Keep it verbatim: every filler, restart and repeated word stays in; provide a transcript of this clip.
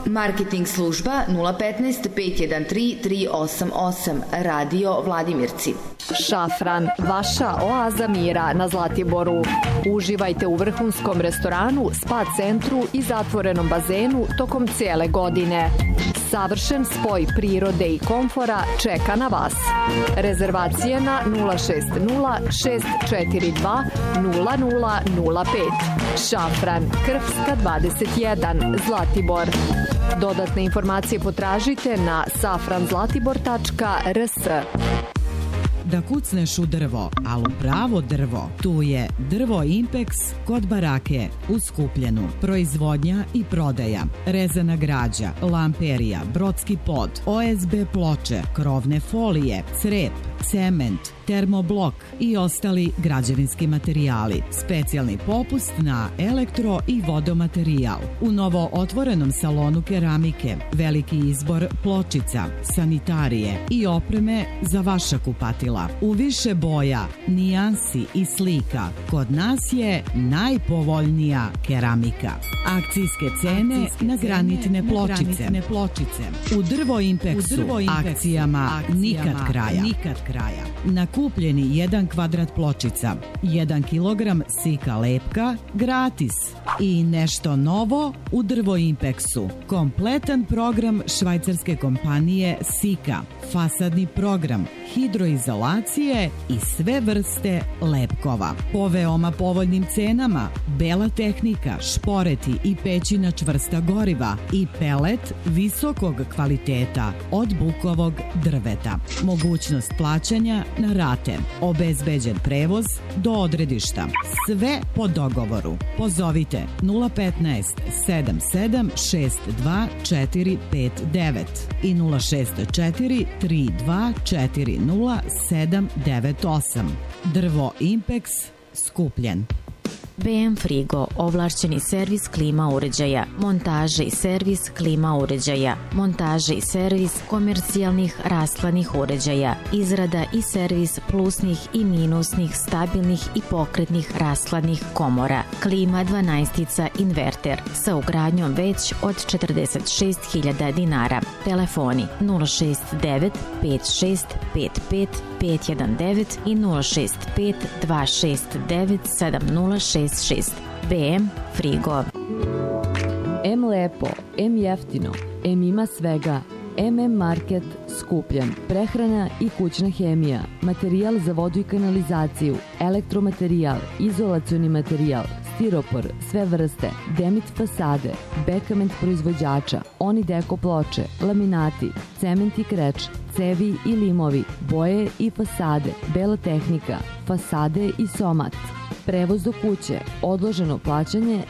Marketing služba nula petnaest pet jedan tri tri osam osam, Radio Vladimirci. Šafran, vaša oaza mira na Zlatiboru. Uživajte u vrhunskom restoranu, spa centru i zatvorenom bazenu tokom cijele godine. Savršen spoj prirode i komfora čeka na vas. Rezervacije na nula šest nula šest četiri dva nula nula nula pet. Šafran, Krfska dvadeset jedan, Zlatibor. Dodatne informacije potražite na safranzlatibor tačka r s. Da kucneš u drvo, ali u pravo drvo, tu je Drvo Impex kod barake u Skupljenu. Proizvodnja i prodaja, rezana građa, lamperija, brodski pod, O S B ploče, krovne folije, crep, cement, termoblok i ostali građevinski materijali. Specijalni popust na elektro i vodomaterijal. U novo otvorenom salonu keramike, veliki izbor pločica, sanitarije i opreme za vaša kupatila. U više boja, nijansi i slika, kod nas je najpovoljnija keramika. Akcijske cene Akcijske na granitne pločice. Granitne pločice. U Drvo Impexu, akcijama, akcijama nikad kraja. Nikad kraja. Na kupljeni jedan kvadrat pločica, jedan kilogram sika lepka, gratis. I nešto novo u Drvo Impexu. Kompletan program švajcarske kompanije Sika. Fasadni program, hidroizolacije i sve vrste lepkova. Po veoma povoljnim cenama, bela tehnika, šporeti i pećina čvrsta goriva i pelet visokog kvaliteta od bukovog drveta. Mogućnost plaćanja na rate. Obezbeđen prevoz do odredišta. Sve po dogovoru. Pozovite nula petnaest sedam sedam šest dva četiri pet devet i nula šest četiri tri dva četiri nula sedam devet osam. Drvo Impex, Skupljen. B M Frigo, ovlašćeni servis klima uređaja, montaže i servis klima uređaja, montaže i servis komercijalnih rastlanih uređaja, izrada i servis plusnih i minusnih, stabilnih i pokretnih rastlanih komora, klima dvanaestica inverter sa ugradnjom već od četrdeset šest hiljada dinara. Telefoni nula šest devet pet šest pet pet pet jedan devet i nula šest pet dva šest devet sedam nula šest šest. B M Frigo. M lepo, M jeftino, M ima svega. M M Market, Skupljen. Prehrana i kućna hemija, materijal za vodu i kanalizaciju, elektromaterijal, izolacioni materijal, stiropor, sve vrste, Demit fasade, Bekament proizvođača, Onideko ploče, laminati, cement i kreč, cevi i limovi, boje i fasade, bela tehnika, fasade i somat. Prevoz do kuće, odloženo plaćanje